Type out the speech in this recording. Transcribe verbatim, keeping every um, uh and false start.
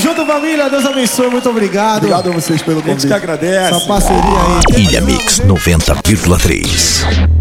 junto, família. Deus abençoe. Muito obrigado. Obrigado a vocês pelo convite. A gente que agradece. Essa parceria aí. Ilha Mix noventa vírgula três.